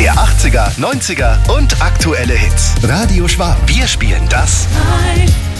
Der 80er, 90er und aktuelle Hits. Radio Schwaben. Wir spielen das Live